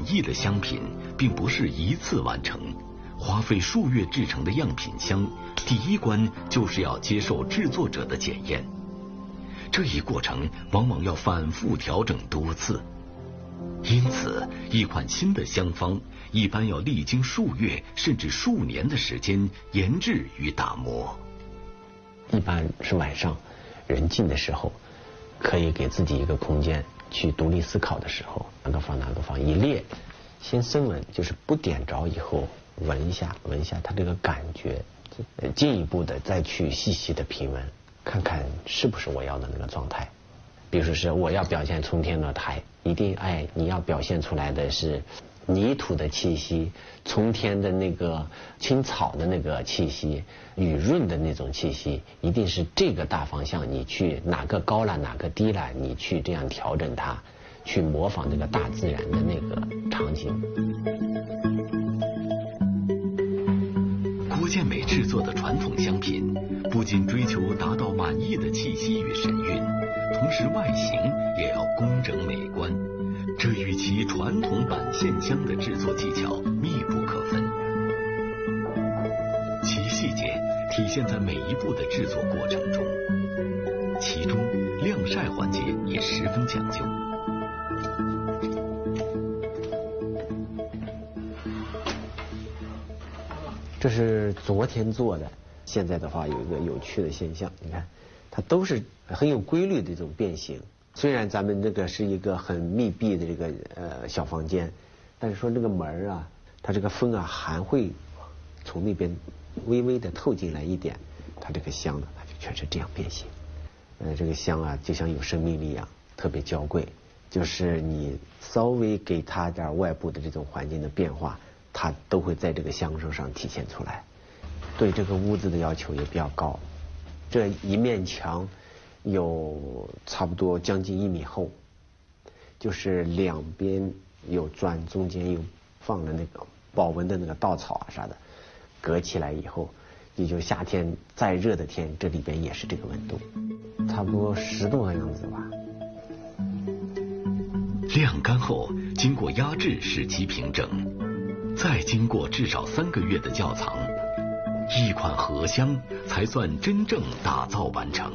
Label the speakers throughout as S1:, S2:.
S1: 意的香品并不是一次完成，花费数月制成的样品香，第一关就是要接受制作者的检验。这一过程往往要反复调整多次，因此一款新的香方一般要历经数月甚至数年的时间研制与打磨。
S2: 一般是晚上人静的时候，可以给自己一个空间去独立思考的时候，哪个放一列，先深闻，就是不点着以后闻一下它这个感觉，进一步的再去细细的品闻，看看是不是我要的那个状态。比如说是我要表现冲天落台，一定你要表现出来的是泥土的气息，冲天的那个青草的那个气息，雨润的那种气息，一定是这个大方向，你去哪个高了哪个低了，你去这样调整它，去模仿这个大自然的那个场景。
S1: 郭建美制作的传统香品不仅追求达到满意的气息与神韵，同时外形也要工整美观，这与其传统板线香的制作技巧密不可分。其细节体现在每一步的制作过程中，其中晾晒环节也十分讲究。
S2: 这是昨天做的，现在的话有一个有趣的现象，你看它都是很有规律的这种变形。虽然咱们这个是一个很密闭的这个小房间，但是说这个门啊，它这个风啊还会从那边微微的透进来一点，它这个香呢，它就全是这样变形。这个香啊就像有生命力一样，特别娇贵，就是你稍微给它点外部的这种环境的变化，它都会在这个香声上体现出来。对这个屋子的要求也比较高，这一面墙有差不多将近1米厚，就是两边有砖，中间有放了那个保温的那个稻草啊啥的，隔起来以后，也就夏天再热的天，这里边也是这个温度，差不多10度的样子吧。
S1: 晾干后经过压制使其平整，再经过至少3个月的窖藏，一款荷香才算真正打造完成。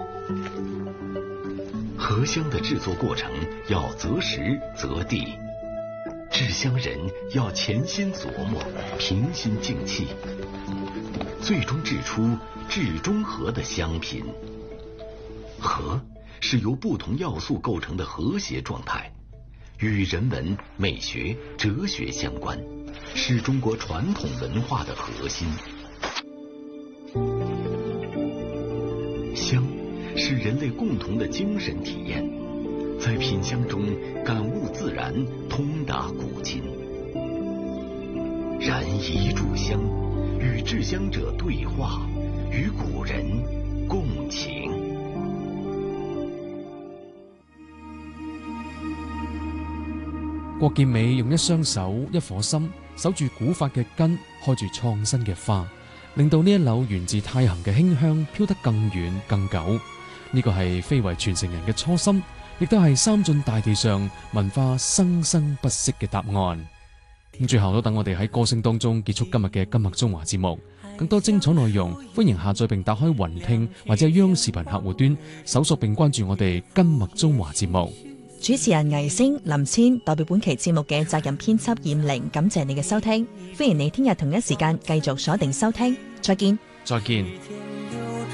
S1: 荷香的制作过程要择时择地，制香人要潜心琢磨，平心静气，最终制出至中和的香品。和是由不同要素构成的和谐状态，与人文、美学、哲学相关，是中国传统文化的核心。香是人类共同的精神体验，在品香中感悟自然，通达古今。燃一炷香，与制香者对话，与古人共情。
S3: 郭建美用一雙手一顆心守住古法嘅根，開住創新嘅花，令到呢一縷源自太行嘅馨香飄得更遠更久。呢個係非遺傳承人嘅初心，亦都係三晉大地上文化生生不息嘅答案。咁最後都等我哋喺歌聲當中結束今日嘅今麥中華節目。更多精彩內容，歡迎下載並打開雲聽或者央視頻客戶端搜索並關注我哋今麥中華節目。
S4: 主持人倪星、林千代表本期節目嘅責任編輯燕玲，感謝你嘅收聽，歡迎你聽日同一時間繼續鎖定收聽，再見。
S3: 再見。